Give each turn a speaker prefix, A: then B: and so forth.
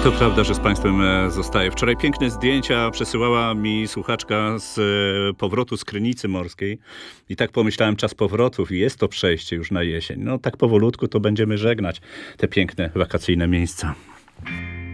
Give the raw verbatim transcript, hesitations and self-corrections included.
A: To prawda, że z Państwem e, zostaję. Wczoraj piękne zdjęcia przesyłała mi słuchaczka z e, powrotu z Krynicy Morskiej i tak pomyślałem, czas powrotów i jest to przejście już na jesień. No tak powolutku to będziemy żegnać te piękne wakacyjne miejsca.